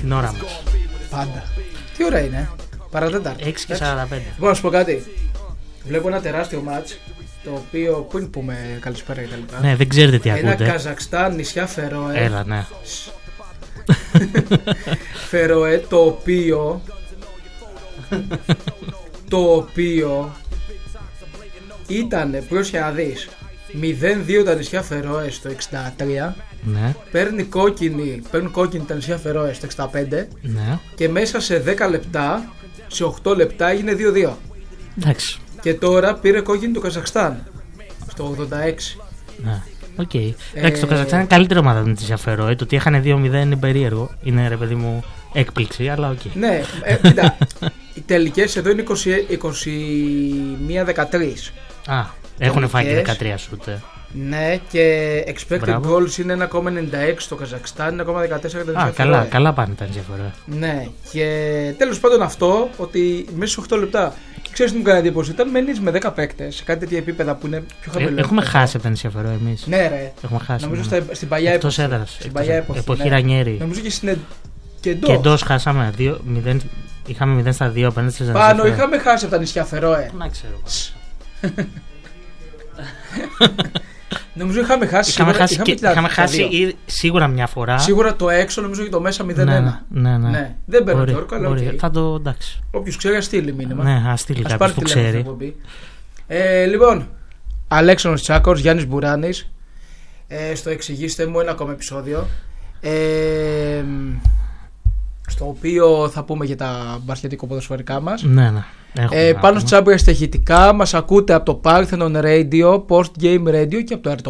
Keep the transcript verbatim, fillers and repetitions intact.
στην ώρα μας. Πάντα. Τι ώρα είναι, παρατέταρτη. έξι και σαράντα πέντε. Λοιπόν, να σου πω κάτι. Βλέπω ένα τεράστιο μάτς. Το οποίο. Πού είναι που πούμε καλησπέρα και τα λοιπά. Ναι, δεν ξέρετε τι ένα ακούτε. Καζακστάν, νησιά Φερόε. Έλα, ναι. Φερόε, το οποίο. το οποίο. Ήτανε, πρόσεχε να δεις, μηδέν δύο τα νησιά Φερόε στο εξήντα τρία. Ναι. Παίρνει κόκκινη, παίρνουν κόκκινη τα νησιά Φερόε στο εξήντα πέντε. Ναι. Και μέσα σε δέκα λεπτά, σε οκτώ λεπτά έγινε δύο δύο. Εντάξει. Και τώρα πήρε κόκκινη το Καζακστάν στο ογδόντα έξι. Ναι. Οκ. Okay. Εντάξει, το Καζακστάν είναι καλύτερη ομάδα από την νησιά Φερόε. Το ότι είχαν δύο μηδέν είναι περίεργο. Είναι, ρε παιδί μου, έκπληξη, αλλά οκ. Okay. Ναι, ε, κοίτα. Οι τελικές εδώ είναι είκοσι, είκοσι ένα δεκατρία. Α, έχουν φάει και δεκατρία σουτ. Ναι, και expected Μπράβο. goals είναι ένα κόμμα ενενήντα έξι στο Καζακστάν, ένα κόμμα δεκατέσσερα για τα Α, νησιά καλά, Φερόε. καλά πάνε τα νησιά Φερόε. Ναι, και τέλος πάντων αυτό, ότι μέσα σε οκτώ λεπτά. Και ξέρεις τι μου κάνει εντύπωση, όταν μένεις με δέκα παίκτες σε κάτι τέτοια επίπεδα που είναι πιο χαμηλό. Ε, έχουμε χάσει από τα νησιά Φερόε εμείς. Ναι, ρε. Έχουμε χάσει. Νομίζω Ναι. στα, στην παλιά Εκτός εποχή. έδρας. Στην Εκτός παλιά έδρας. εποχή. Εποχή ναι. Ρανιέρη. Νομίζω και στην. Και εντός. Και εντός χάσαμε. Δύο, μηδέν, είχαμε μηδέν στα δύο απέναντι στις Πάνω, νησιά είχαμε χάσει από τα νησιά Φερόε. Να ξέρω. Νομίζω είχαμε χάσει. Είχαμε σίγουρα, χάσει, είχαμε και, και τα- είχαμε τα χάσει δύο. ή- σίγουρα μια φορά. Σίγουρα το έξω, νομίζω και το μέσα μηδέν ένα. Ναι, ναι, ναι. Ναι, δεν παίρνω Μπορεί, το όρκο, αλλά μπορεί. οκ. Θα το εντάξει. Όποιος ξέρει, ας στείλει μήνυμα. Ναι, ας στείλει Ας κάποιος πάρει που τηλέφωνο στην ξέρει. εκπομπή. Ε, λοιπόν, Αλέξανδρος Τσάκορς, Γιάννης Μπουράνης. Ε, στο εξηγήστε μου ένα ακόμα επεισόδιο. Ε, στο οποίο θα πούμε για τα μπασκετικο-ποδοσφαιρικά μας. Ναι, ναι. Έχουμε Ε, να πάνω πούμε. στα ηχητικά μας ακούτε από το Parthenon Radio, Post Game Radio και από το